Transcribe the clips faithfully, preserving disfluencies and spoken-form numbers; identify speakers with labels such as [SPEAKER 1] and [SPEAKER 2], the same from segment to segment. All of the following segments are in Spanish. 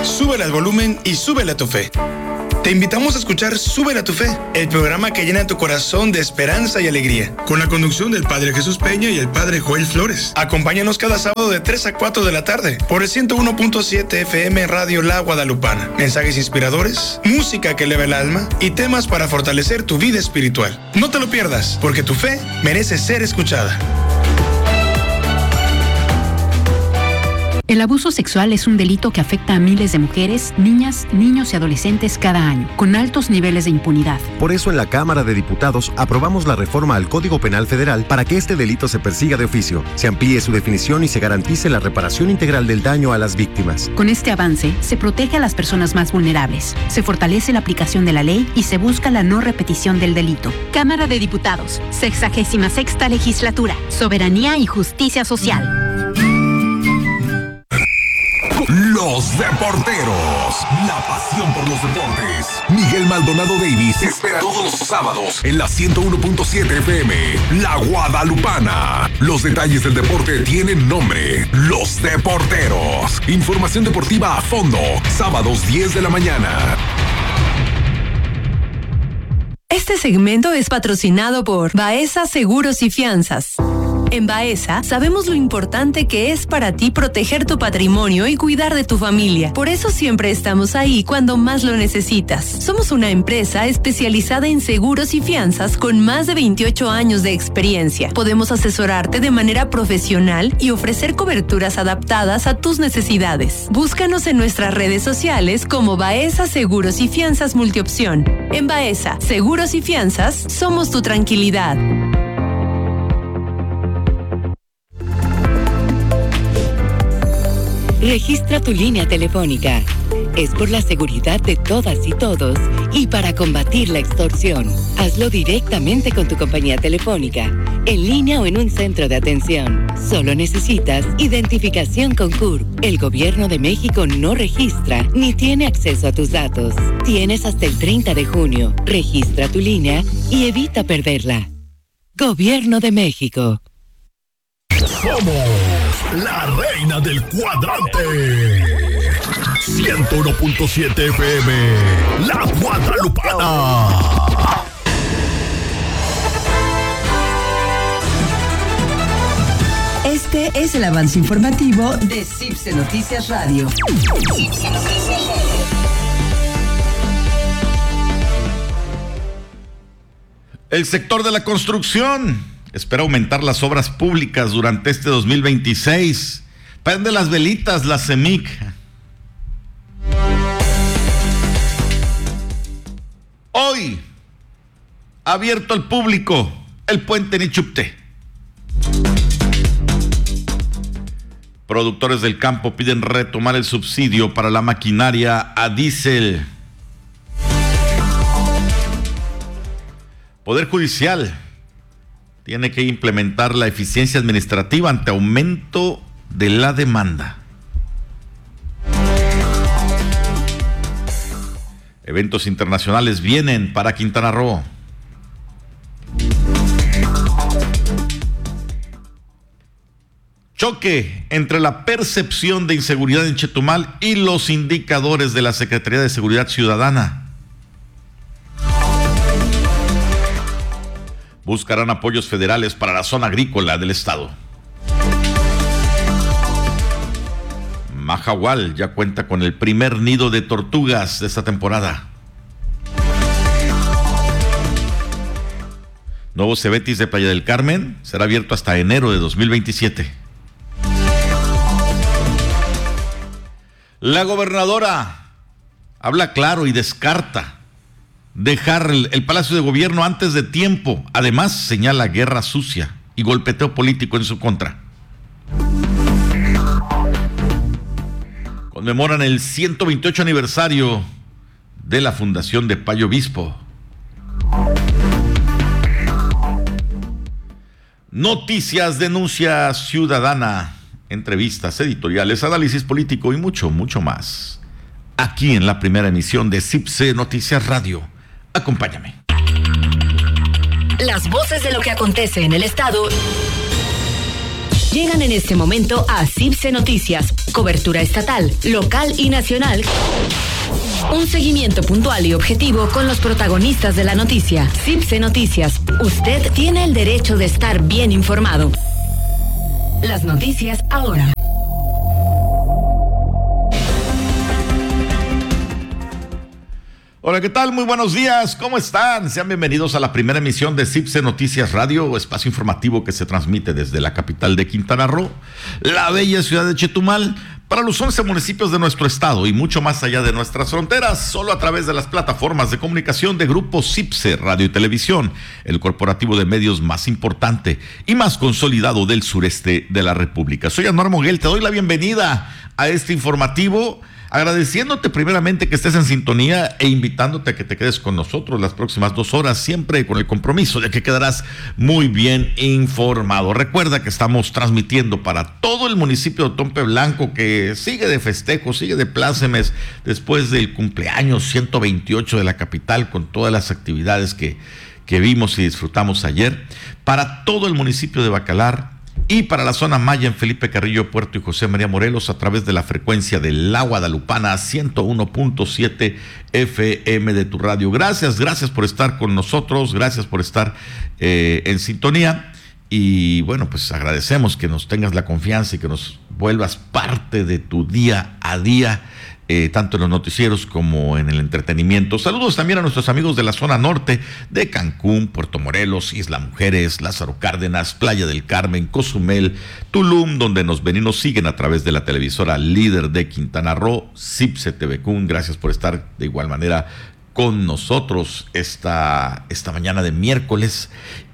[SPEAKER 1] Súbele al volumen y súbele a tu fe. Te invitamos a escuchar Súbele a tu fe, el programa que llena tu corazón de esperanza y alegría, con la conducción del Padre Jesús Peña y el Padre Joel Flores. Acompáñanos cada sábado de tres a cuatro de la tarde por el ciento uno punto siete F M Radio La Guadalupana. Mensajes inspiradores, música que eleva el alma y temas para fortalecer tu vida espiritual. No te lo pierdas, porque tu fe merece ser escuchada.
[SPEAKER 2] El abuso sexual es un delito que afecta a miles de mujeres, niñas, niños y adolescentes cada año, con altos niveles de impunidad.
[SPEAKER 3] Por eso en la Cámara de Diputados aprobamos la reforma al Código Penal Federal para que este delito se persiga de oficio, se amplíe su definición y se garantice la reparación integral del daño a las víctimas.
[SPEAKER 2] Con este avance, se protege a las personas más vulnerables, se fortalece la aplicación de la ley y se busca la no repetición del delito.
[SPEAKER 4] Cámara de Diputados, sexagésima sexta legislatura, soberanía y justicia social.
[SPEAKER 5] Los Deporteros, la pasión por los deportes. Miguel Maldonado Davis espera todos los sábados en la ciento uno punto siete F M, La Guadalupana. Los detalles del deporte tienen nombre, Los Deporteros. Información deportiva a fondo, sábados diez de la mañana.
[SPEAKER 6] Este segmento es patrocinado por Baeza Seguros y Fianzas. En Baeza sabemos lo importante que es para ti proteger tu patrimonio y cuidar de tu familia. Por eso siempre estamos ahí cuando más lo necesitas. Somos una empresa especializada en seguros y fianzas con más de veintiocho años de experiencia. Podemos asesorarte de manera profesional y ofrecer coberturas adaptadas a tus necesidades. Búscanos en nuestras redes sociales como Baeza Seguros y Fianzas Multiopción. En Baeza Seguros y Fianzas somos tu tranquilidad.
[SPEAKER 7] Registra tu línea telefónica. Es por la seguridad de todas y todos y para combatir la extorsión. Hazlo directamente con tu compañía telefónica, en línea o en un centro de atención. Solo necesitas identificación con C U R. El Gobierno de México no registra ni tiene acceso a tus datos. Tienes hasta el treinta de junio. Registra tu línea y evita perderla. Gobierno de México.
[SPEAKER 5] Somos la reina del cuadrante. ciento uno punto siete F M, La Guadalupana.
[SPEAKER 8] Este es el avance informativo de CIPSE Noticias Radio.
[SPEAKER 9] El sector de la construcción espera aumentar las obras públicas durante este dos mil veintiséis. Prende las velitas, la CEMIC. Hoy, abierto al público, el puente Nichupté. Productores del campo piden retomar el subsidio para la maquinaria a diésel. Poder Judicial tiene que implementar la eficiencia administrativa ante aumento de la demanda. Eventos internacionales vienen para Quintana Roo. Choque entre la percepción de inseguridad en Chetumal y los indicadores de la Secretaría de Seguridad Ciudadana. Buscarán apoyos federales para la zona agrícola del estado. Mahahual ya cuenta con el primer nido de tortugas de esta temporada. Nuevo Cebetis de Playa del Carmen será abierto hasta enero de dos mil veintisiete. La gobernadora habla claro y descarta dejar el, el Palacio de Gobierno antes de tiempo. Además, señala guerra sucia y golpeteo político en su contra. Conmemoran el ciento veintiocho aniversario de la fundación de Payo Obispo. Noticias, denuncia ciudadana, entrevistas, editoriales, análisis político y mucho, mucho más. Aquí en la primera emisión de CIPSE Noticias Radio. Acompáñame.
[SPEAKER 4] Las voces de lo que acontece en el estado llegan en este momento a CIPSE Noticias.
[SPEAKER 10] cobertura estatal, local y nacional. Un seguimiento puntual y objetivo con los protagonistas de la noticia. CIPSE Noticias. Usted tiene el derecho de estar bien informado. Las noticias ahora.
[SPEAKER 9] Hola, ¿qué tal? Muy buenos días, ¿cómo están? Sean bienvenidos a la primera emisión de CIPSE Noticias Radio, espacio informativo que se transmite desde la capital de Quintana Roo, la bella ciudad de Chetumal, para los once municipios de nuestro estado y mucho más allá de nuestras fronteras, solo a través de las plataformas de comunicación de Grupo CIPSE Radio y Televisión, el corporativo de medios más importante y más consolidado del sureste de la República. Soy Anuar Moguel, te doy la bienvenida a este informativo, agradeciéndote primeramente que estés en sintonía e invitándote a que te quedes con nosotros las próximas dos horas, siempre con el compromiso de que quedarás muy bien informado. Recuerda que estamos transmitiendo para todo el municipio de Otompe Blanco, que sigue de festejo, sigue de plácemes después del cumpleaños ciento veintiocho de la capital, con todas las actividades que, que vimos y disfrutamos ayer, para todo el municipio de Bacalar, y para la zona Maya en Felipe Carrillo, Puerto y José María Morelos, a través de la frecuencia de La Guadalupana ciento uno punto siete F M de tu radio. Gracias, gracias por estar con nosotros, gracias por estar eh, en sintonía. Y bueno, pues agradecemos que nos tengas la confianza y que nos vuelvas parte de tu día a día, Eh, tanto en los noticieros como en el entretenimiento. Saludos también a nuestros amigos de la zona norte de Cancún, Puerto Morelos, Isla Mujeres, Lázaro Cárdenas, Playa del Carmen, Cozumel, Tulum, donde nos ven y nos siguen a través de la televisora líder de Quintana Roo, CIPSE T V Cun. Gracias por estar de igual manera con nosotros esta, esta mañana de miércoles.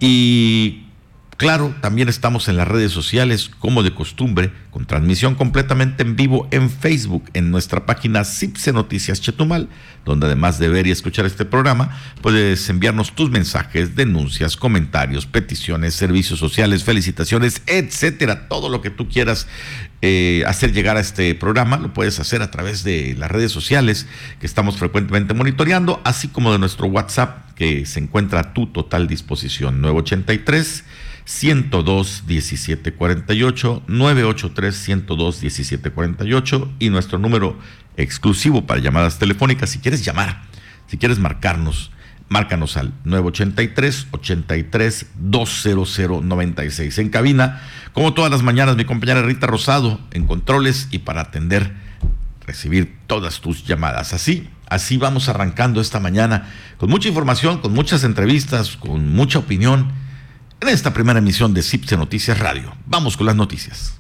[SPEAKER 9] Y claro, también estamos en las redes sociales, como de costumbre, con transmisión completamente en vivo en Facebook, en nuestra página CIPSE Noticias Chetumal, donde además de ver y escuchar este programa, puedes enviarnos tus mensajes, denuncias, comentarios, peticiones, servicios sociales, felicitaciones, etcétera. Todo lo que tú quieras eh, hacer llegar a este programa, lo puedes hacer a través de las redes sociales que estamos frecuentemente monitoreando, así como de nuestro WhatsApp, que se encuentra a tu total disposición, nueve ochenta y tres, ciento dos, diecisiete cuarenta y ocho, nueve ochenta y tres, ciento dos, diecisiete cuarenta y ocho, y nuestro número exclusivo para llamadas telefónicas. Si quieres llamar, si quieres marcarnos, márcanos al nueve ochenta y tres, ochenta y tres, doscientos noventa y seis. En cabina, como todas las mañanas, mi compañera Rita Rosado en controles y para atender, recibir todas tus llamadas. Así, así vamos arrancando esta mañana con mucha información, con muchas entrevistas, con mucha opinión, en esta primera emisión de CIPSE Noticias Radio. Vamos con las noticias.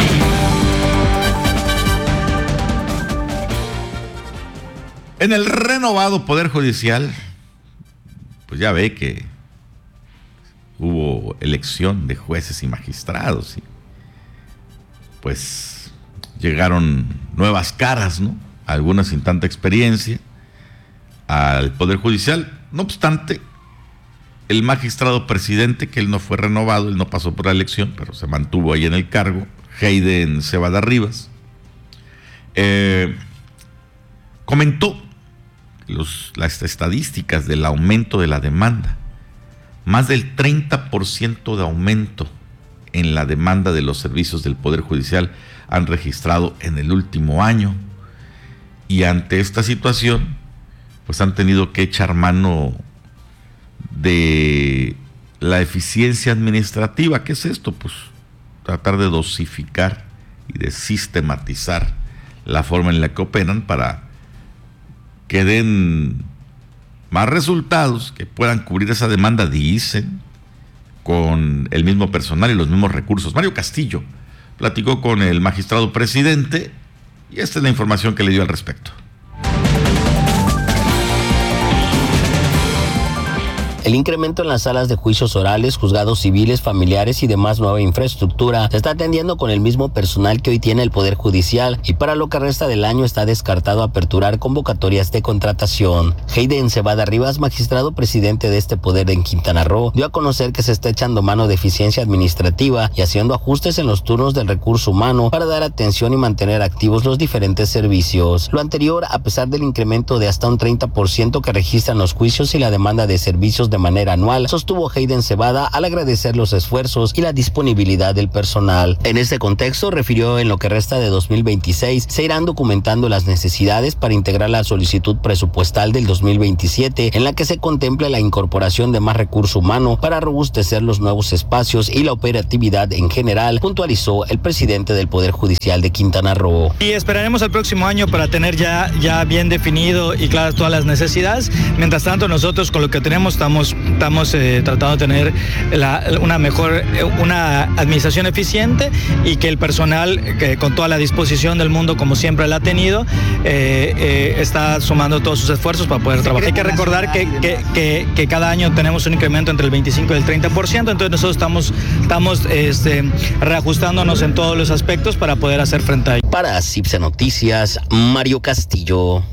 [SPEAKER 9] En el renovado Poder Judicial, pues ya ve que hubo elección de jueces y magistrados, y pues llegaron nuevas caras, ¿no? Algunas sin tanta experiencia al Poder Judicial. No obstante, el magistrado presidente, que él no fue renovado, él no pasó por la elección, pero se mantuvo ahí en el cargo, Hayden Cebada Rivas, eh, comentó los, las estadísticas del aumento de la demanda. Más del treinta por ciento de aumento en la demanda de los servicios del Poder Judicial han registrado en el último año. Y ante esta situación, pues han tenido que echar mano de la eficiencia administrativa. ¿Qué es esto? Pues tratar de dosificar y de sistematizar la forma en la que operan para que den más resultados, que puedan cubrir esa demanda, dicen, con el mismo personal y los mismos recursos. Mario Castillo platicó con el magistrado presidente y esta es la información que le dio al respecto.
[SPEAKER 11] El incremento en las salas de juicios orales, juzgados civiles, familiares y demás nueva infraestructura se está atendiendo con el mismo personal que hoy tiene el Poder Judicial y para lo que resta del año está descartado aperturar convocatorias de contratación. Hayden Cebada Rivas, magistrado presidente de este poder en Quintana Roo, dio a conocer que se está echando mano de eficiencia administrativa y haciendo ajustes en los turnos del recurso humano para dar atención y mantener activos los diferentes servicios. Lo anterior, a pesar del incremento de hasta un treinta por ciento que registran los juicios y la demanda de servicios de manera anual, sostuvo Hayden Cebada al agradecer los esfuerzos y la disponibilidad del personal. En este contexto, refirió en lo que resta de dos mil veintiséis se irán documentando las necesidades para integrar la solicitud presupuestal del dos mil veintisiete, en la que se contempla la incorporación de más recurso humano para robustecer los nuevos espacios y la operatividad en general, puntualizó el presidente del Poder Judicial de Quintana Roo.
[SPEAKER 12] Y esperaremos al próximo año para tener ya, ya bien definido y claras todas las necesidades. Mientras tanto, nosotros con lo que tenemos estamos, estamos eh, tratando de tener la, una mejor, una administración eficiente y que el personal, que con toda la disposición del mundo, como siempre la ha tenido, eh, eh, está sumando todos sus esfuerzos para poder trabajar. Hay que recordar que, que, que, que cada año tenemos un incremento entre el veinticinco y el treinta por ciento, entonces nosotros estamos, estamos este, reajustándonos en todos los aspectos para poder hacer frente a ello.
[SPEAKER 11] Para Cipse Noticias, Mario Castillo.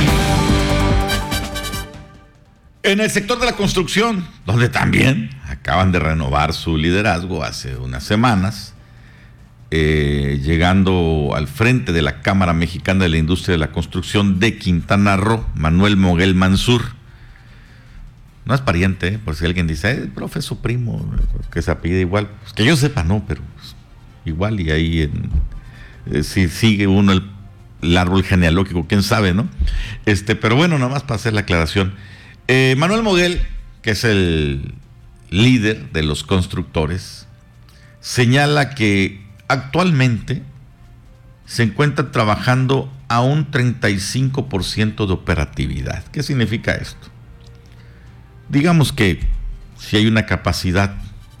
[SPEAKER 9] En el sector de la construcción, donde también acaban de renovar su liderazgo hace unas semanas, eh, llegando al frente de la Cámara Mexicana de la Industria de la Construcción de Quintana Roo, Manuel Moguel Mansur. No es pariente, ¿eh? Por si alguien dice, eh, profe, su primo, que se apellida igual. Pues que yo sepa, no, pero pues, igual, y ahí en, eh, si sigue uno el, el árbol genealógico, quién sabe, ¿no? Este, pero bueno, nada más para hacer la aclaración. Eh, Manuel Moguel, que es el líder de los constructores, señala que actualmente se encuentra trabajando a un treinta y cinco por ciento de operatividad. ¿Qué significa esto? Digamos que si hay una capacidad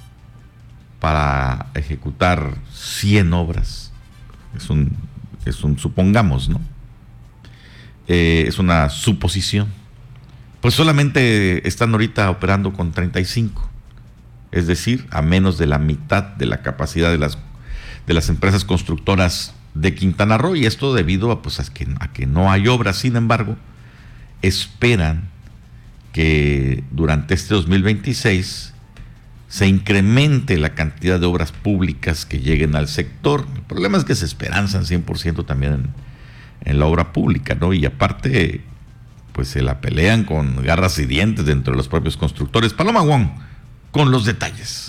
[SPEAKER 9] para ejecutar cien obras, es un, es un supongamos, ¿no? Eh, es una suposición. Pues solamente están ahorita operando con treinta y cinco, es decir, a menos de la mitad de la capacidad de las, de las empresas constructoras de Quintana Roo, y esto debido a, pues, a, que, a que no hay obras. Sin embargo, esperan que durante este dos mil veintiséis se incremente la cantidad de obras públicas que lleguen al sector. El problema es que se esperanzan cien por ciento también en, en la obra pública, ¿no? Y aparte, pues se la pelean con garras y dientes dentro de los propios constructores. Paloma Wong, con los detalles.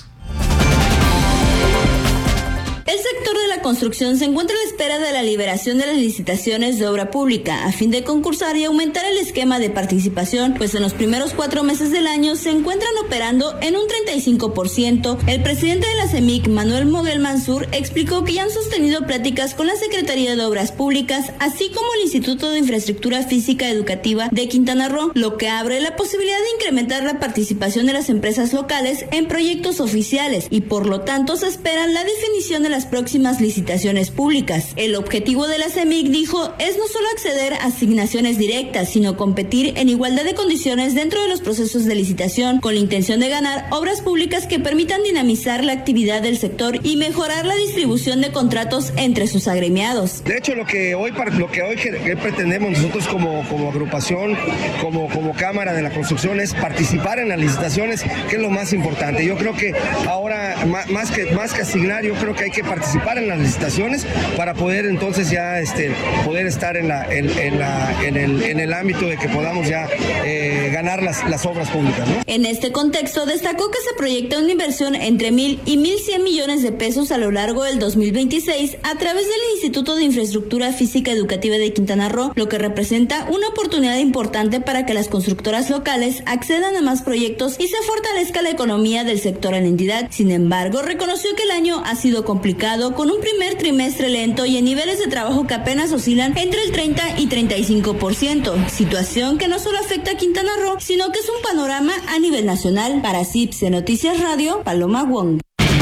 [SPEAKER 13] El sector de la construcción se encuentra a la espera de la liberación de las licitaciones de obra pública a fin de concursar y aumentar el esquema de participación, pues en los primeros cuatro meses del año se encuentran operando en un treinta y cinco por ciento. El presidente de la CEMIC, Manuel Moguel Mansur, explicó que ya han sostenido pláticas con la Secretaría de Obras Públicas, así como el Instituto de Infraestructura Física Educativa de Quintana Roo, lo que abre la posibilidad de incrementar la participación de las empresas locales en proyectos oficiales y por lo tanto se espera la definición de las próximas licitaciones públicas. El objetivo de la CEMIC, dijo, es no solo acceder a asignaciones directas, sino competir en igualdad de condiciones dentro de los procesos de licitación, con la intención de ganar obras públicas que permitan dinamizar la actividad del sector y mejorar la distribución de contratos entre sus agremiados.
[SPEAKER 14] De hecho, lo que hoy, lo que hoy que pretendemos nosotros como, como agrupación, como, como Cámara de la Construcción, es participar en las licitaciones, que es lo más importante. Yo creo que ahora, más que, más que asignar, yo creo que hay que participar en las licitaciones para poder entonces ya este, poder estar en, la, en, en, la, en, el, en el ámbito de que podamos ya eh, ganar las, las obras públicas, ¿no?
[SPEAKER 13] En este contexto, destacó que se proyecta una inversión entre mil y mil cien millones de pesos a lo largo del dos mil veintiséis a través del Instituto de Infraestructura Física Educativa de Quintana Roo, lo que representa una oportunidad importante para que las constructoras locales accedan a más proyectos y se fortalezca la economía del sector en la entidad. Sin embargo, reconoció que el año ha sido complicado, con un primer trimestre lento y en niveles de trabajo que apenas oscilan entre el treinta y treinta y cinco por ciento, situación que no solo afecta a Quintana Roo, sino que es un panorama a nivel nacional. Para Cipse Noticias Radio, Paloma Wong.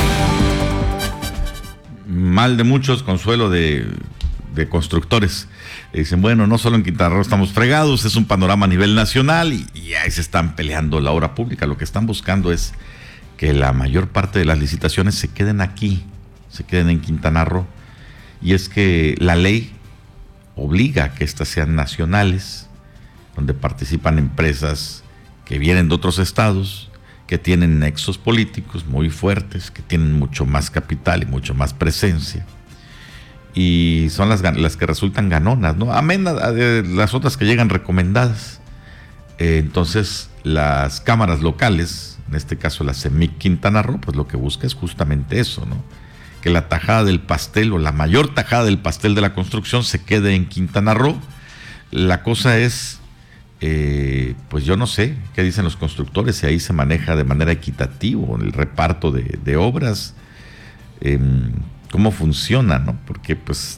[SPEAKER 9] Mal de muchos, consuelo de, de constructores. Dicen, bueno, no solo en Quintana Roo estamos fregados, es un panorama a nivel nacional y, y ahí se están peleando la obra pública. Lo que están buscando es que la mayor parte de las licitaciones se queden aquí, se queden en Quintana Roo. Y es que la ley obliga a que estas sean nacionales, donde participan empresas que vienen de otros estados, que tienen nexos políticos muy fuertes, que tienen mucho más capital y mucho más presencia. Y son las, las que resultan ganonas, ¿no? Amén de las otras que llegan recomendadas. Eh, entonces, las cámaras locales, en este caso la CEMIC Quintana Roo, pues lo que busca es justamente eso, ¿no? Que la tajada del pastel o la mayor tajada del pastel de la construcción se quede en Quintana Roo. La cosa es, eh, pues yo no sé qué dicen los constructores, si ahí se maneja de manera equitativa el reparto de, de obras, eh, cómo funciona, ¿no? Porque pues